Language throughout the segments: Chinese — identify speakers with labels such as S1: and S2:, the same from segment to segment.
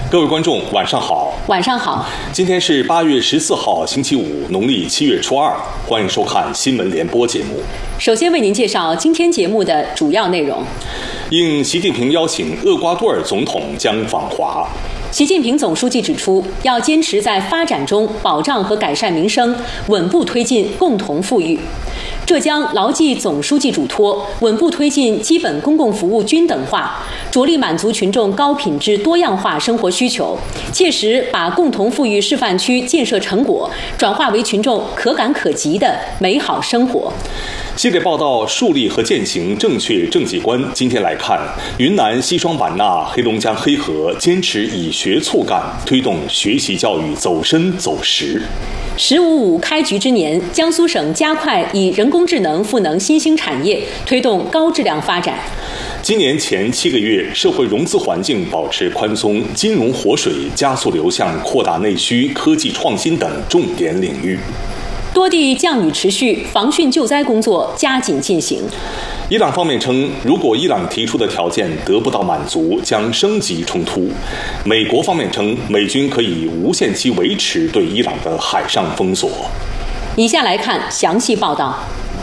S1: 各位观众，晚上好。
S2: 晚上好。
S1: 今天是8月14号，星期五，农历7月初2。欢迎收看新闻联播节目。
S2: 首先为您介绍今天节目的主要内容。
S1: 应习近平邀请，厄瓜多尔总统将访华。
S2: 习近平总书记指出，要坚持在发展中保障和改善民生，稳步推进共同富裕。浙江牢记总书记嘱托，稳步推进基本公共服务均等化，着力满足群众高品质多样化生活需求，切实把共同富裕示范区建设成果转化为群众可感可及的美好生活。
S1: 系列报道树立和践行正确政绩观。今天来看，云南西双版纳、黑龙江黑河坚持以学促干，推动学习教育走深走实。
S2: “15+5”开局之年，江苏省加快以人工智能赋能新兴产业，推动高质量发展。
S1: 今年前7个月，社会融资环境保持宽松，金融活水加速流向扩大内需、科技创新等重点领域。
S2: 多地降雨持续，防汛救灾工作加紧进行。
S1: 伊朗方面称，如果伊朗提出的条件得不到满足，将升级冲突。美国方面称，美军可以无限期维持对伊朗的海上封锁。
S2: 以下来看详细报道。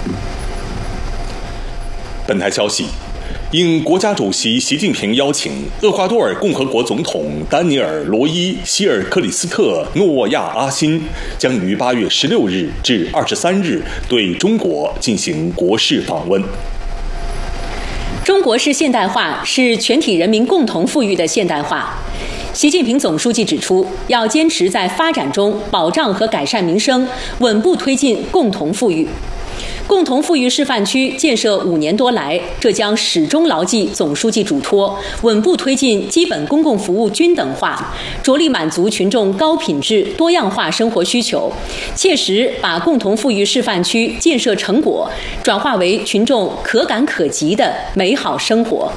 S1: 本台消息，应国家主席习近平邀请，厄瓜多尔共和国总统丹尼尔·罗伊·希尔克里斯特·诺亚阿辛将于8月16日至23日对中国进行国事访问。
S2: 中国式现代化是全体人民共同富裕的现代化。习近平总书记指出，要坚持在发展中保障和改善民生，稳步推进共同富裕。共同富裕示范区建设5年多来，浙江始终牢记总书记嘱托，稳步推进基本公共服务均等化，着力满足群众高品质多样化生活需求，切实把共同富裕示范区建设成果转化为群众可感可及的美好生活。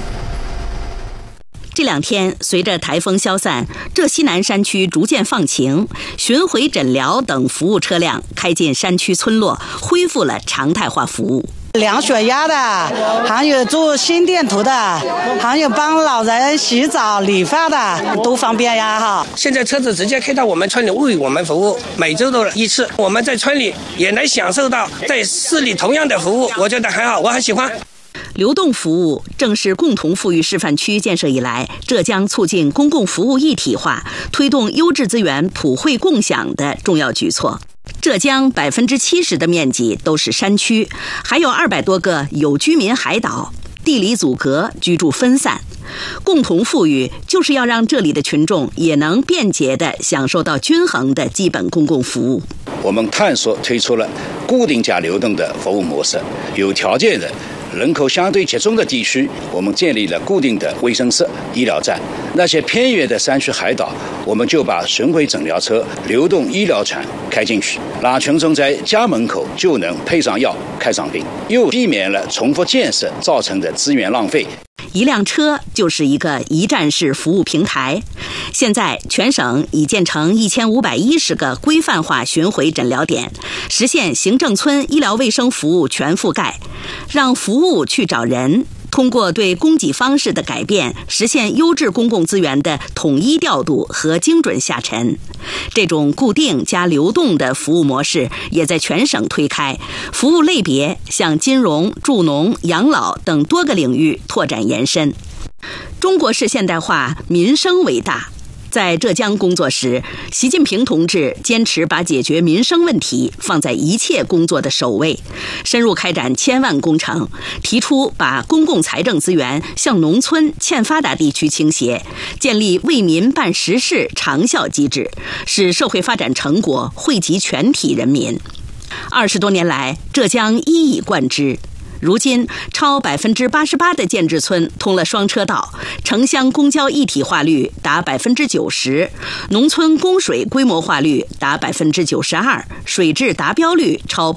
S3: 这2天，随着台风消散，浙西南山区逐渐放晴，巡回诊疗等服务车辆开进山区村落，恢复了常态化服务。
S4: 量血压的，还有做心电图的，还有帮老人洗澡理发的，都方便呀哈。
S5: 现在车子直接开到我们村里为我们服务，每周都1次，我们在村里也能享受到在市里同样的服务，我觉得很好，我很喜欢。
S3: 流动服务正是共同富裕示范区建设以来，浙江促进公共服务一体化、推动优质资源普惠共享的重要举措。浙江70%的面积都是山区，还有200多个有居民海岛，地理阻隔，居住分散。共同富裕就是要让这里的群众也能便捷地享受到均衡的基本公共服务。
S6: 我们探索推出了固定加流动的服务模式，有条件的人口相对集中的地区，我们建立了固定的卫生室、医疗站；那些偏远的山区海岛，我们就把巡回诊疗车、流动医疗船开进去，让群众在家门口就能配上药、看上病，又避免了重复建设造成的资源浪费。
S3: 一辆车就是一个一站式服务平台。现在全省已建成1510个规范化巡回诊疗点，实现行政村医疗卫生服务全覆盖，让服务去找人。通过对供给方式的改变，实现优质公共资源的统一调度和精准下沉。这种固定加流动的服务模式也在全省推开，服务类别向金融、助农、养老等多个领域拓展延伸。中国式现代化，民生为大。在浙江工作时，习近平同志坚持把解决民生问题放在一切工作的首位，深入开展千万工程，提出把公共财政资源向农村欠发达地区倾斜，建立为民办实事长效机制，使社会发展成果惠及全体人民。20多年来，浙江一以贯之。如今，超88%的建制村通了双车道，城乡公交一体化率达90%，农村供水规模化率达92%，水质达标率超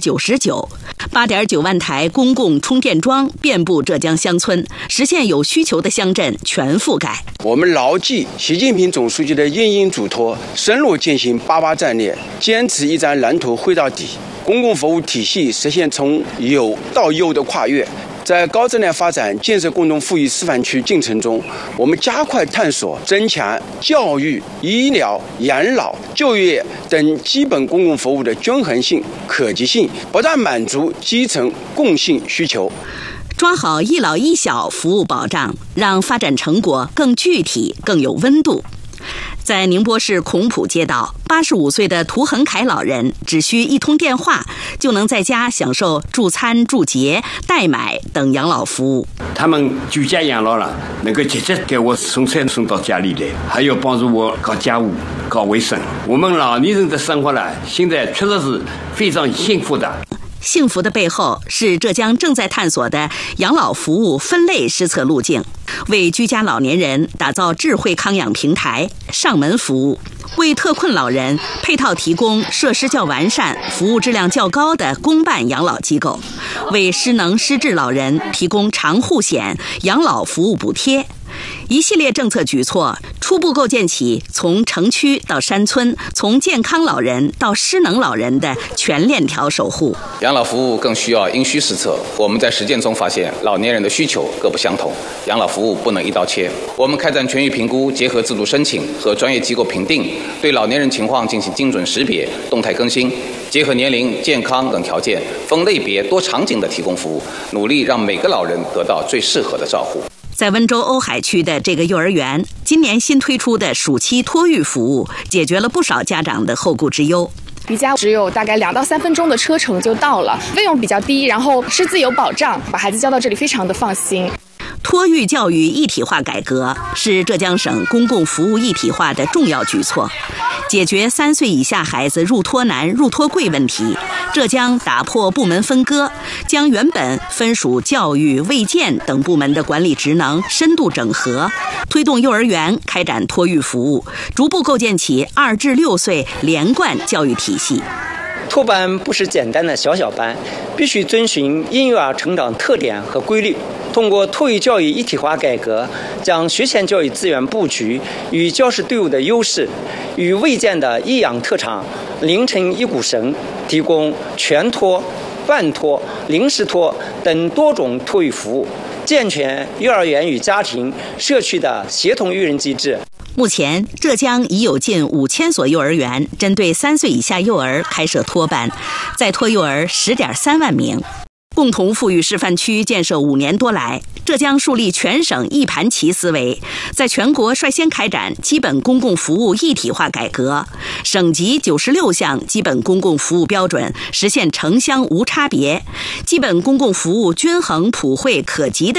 S3: 99%，8.9万台公共充电桩遍布浙江乡村，实现有需求的乡镇全覆盖。
S7: 我们牢记习近平总书记的殷殷嘱托，深入践行88战略，坚持一张蓝图绘到底。公共服务体系实现从有到优的跨越， 在高质量发展建设共同富裕示范区进程中，我们加快探索增强教育、医疗、养老、就业等基本公共服务的均衡性、可及性，不断满足基层共性需求。
S3: 抓好一老一小服务保障，让发展成果更具体、更有温度。在宁波市孔浦街道，85岁的涂恒凯老人只需一通电话，就能在家享受助餐、助洁、代买等养老服务。
S8: 他们居家养老了，能够直接给我送菜送到家里来，还要帮助我搞家务、搞卫生。我们老年人的生活呢，现在确实是非常幸福的。
S3: 幸福的背后是浙江正在探索的养老服务分类施策路径，为居家老年人打造智慧康养平台、上门服务，为特困老人配套提供设施较完善、服务质量较高的公办养老机构，为失能失智老人提供长护险、养老服务补贴。一系列政策举措初步构建起从城区到山村、从健康老人到失能老人的全链条守护。
S9: 养老服务更需要因需施策。我们在实践中发现，老年人的需求各不相同，养老服务不能一刀切。我们开展全域评估，结合自主申请和专业机构评定，对老年人情况进行精准识别、动态更新，结合年龄、健康等条件，分类别、多场景的提供服务，努力让每个老人得到最适合的照顾。
S3: 在温州瓯海区的这个幼儿园，今年新推出的暑期托育服务，解决了不少家长的后顾之忧。
S10: 离家只有大概2到3分钟的车程就到了，费用比较低，然后师资有保障，把孩子交到这里非常的放心。
S3: 托育教育一体化改革是浙江省公共服务一体化的重要举措，解决3岁以下孩子入托难、入托贵问题。浙江打破部门分割，将原本分属教育、卫健等部门的管理职能深度整合，推动幼儿园开展托育服务，逐步构建起2至6岁连贯教育体系。
S11: 托班不是简单的小小班，必须遵循婴幼儿成长特点和规律。通过托育教育一体化改革，将学前教育资源布局与教师队伍的优势，与卫健的益养特长连成一股绳，提供全托、半托、临时托等多种托育服务，健全幼儿园与家庭、社区的协同育人机制。
S3: 目前，浙江已有近5000所幼儿园针对3岁以下幼儿开设托班，在托幼儿10.3万名。共同富裕示范区建设5年多来，浙江树立全省一盘棋思维，在全国率先开展基本公共服务一体化改革，省级96项基本公共服务标准实现城乡无差别，基本公共服务均衡普惠可及的